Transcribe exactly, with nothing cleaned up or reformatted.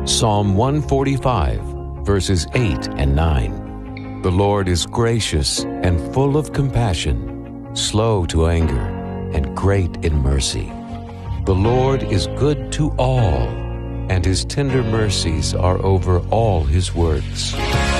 Psalm one forty-five, verses eight and nine. The Lord is gracious and full of compassion, slow to anger, and great in mercy. The Lord is good to all, and his tender mercies are over all his works.